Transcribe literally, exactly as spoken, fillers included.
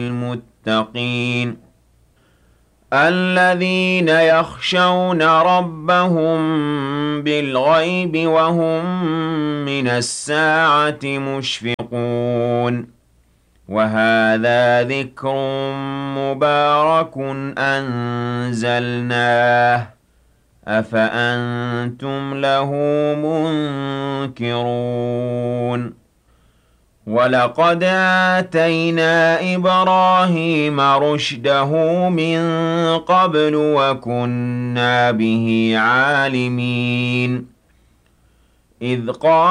للمتقين الذين يخشون ربهم بالغيب وهم من الساعة مشفقون وهذا ذكر مبارك أنزلناه أفأنتم له منكرون ولقد آتينا إبراهيم رشده من قبل وكنا به عالمين إذ قال